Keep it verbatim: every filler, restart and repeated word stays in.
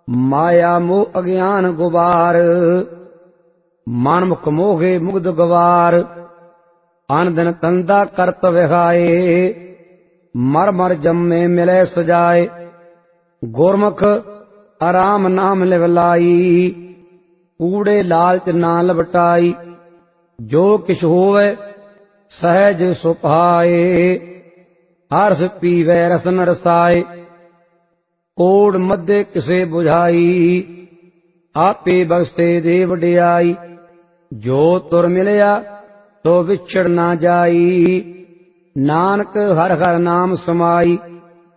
माया मोह अज्ञान गुबार, मन मुख मोहे मुग्ध गवार। अन दिन तंदा करत विहाए, मर मर जम्मे मिले सजाए। गुरमुख आराम नाम लिवलाई, कूड़े लालच ना लपटाई। जो किछ होवे सहज सुभाए, हर्ष पीवै रसन रसाए। कोड़ मध्य किसे बुझाई, आपे बख्शे दे वडियाई। जो तुर मिलया तो विछड़ ना जाई, नानक हर हर नाम समाई।